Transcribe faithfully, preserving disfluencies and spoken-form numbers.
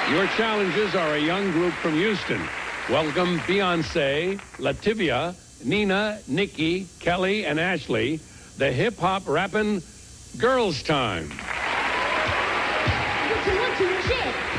Your challenges are a young group from Houston. Welcome Beyonce, Lativia, Nina, Nikki, Kelly, and Ashley, the hip-hop rapping Girls Time. What you want to, shit?